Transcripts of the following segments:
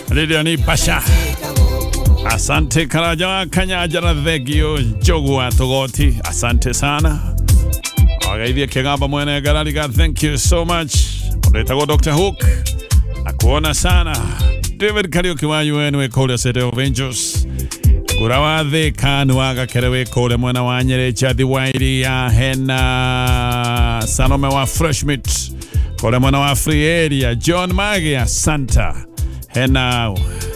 Radio ni Pasha. Asante Karaja Kanyaja na Thegio Jogu Atogoti. Asante sana. Wagaidhia Kigamba mwene Galaliga. Thank you so much. Mundetago Dr. Hook. Nakuona sana. David Kariuki wa UN we call us City of Angels. Kurawathe kanuaga kerewe kole mwana wa Nyeri Chadi Wairi ya hena Sanome wa Fresh Meat. Kole mwana wa Free Area John Magi ya Santa hena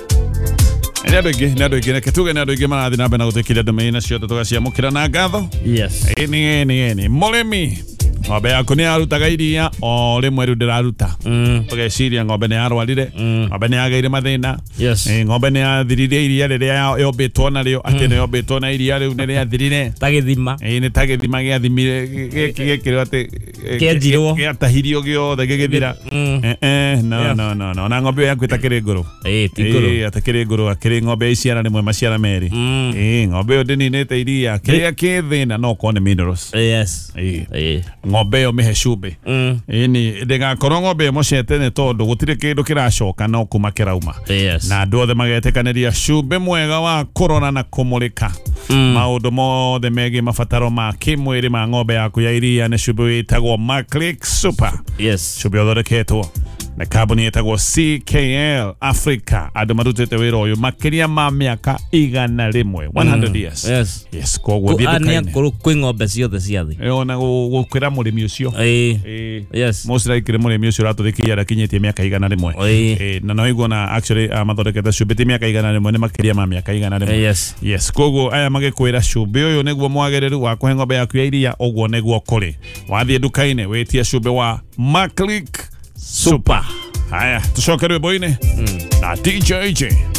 Nadoige ketuge nadoige marathi na bena gutekiria domain cio tugacia mukira na ngatho. Yes. Eni Molemi ng'ombe yaku ni arutaga iria o rimwe riu ndiraruta tugeciria ng'ombe ni arwarire ng'ombe ni yageire mathina. Yes. Ng'ombe ni yathirire iria riria yombitwo nario ati ni yombitwo na iria riu ni yathirire tagithima ni tagithima giathimire gikirwo ati kienjirwo giatahirio giothe gigithira no na ng'ombe yaku itakiri nguru tiguru atakiri nguru akiri ng'ombe iciara rimwe maciara meri ng'ombe yo ndininite iria kiria kithina no kone minerals. Yes. Ng'ombe yo mihe cumbi ni ndigakorwo ng'ombe mocete ni tondu gutire kindu kiracoka no kuma kirauma na andu othe magetekaniria cumbi mwega wa korona na kumulika maundu mothe megie mabataro ma kimwiri ma ng'ombe yaku ya iria ni cumbi witagwo Maclick Super. Yes. Cumbi uthondeketwo na kambuni yetagwo CKL Africa. Andu marutite wira uyu makiria ma miaka 100 years. Yes koguo thidukaine kwi ng'ombe ciothe cia thi ona gukwira murimi ucio yes most likely murimi ucio ratuthikia rakinyitie miaka 100 na no igona actually mathondekete cumbi ti miaka 100 ni makiria ma miaka 100. Yes koguo aya magikwira cumbi uyu niguo mwagiriru wa kuhe ng'ombe yaku ya iria uguo niguo kuri wathie dukaine wetie cumbi wa Maclick Super. Haya tucoke rwimbo-ini na DJ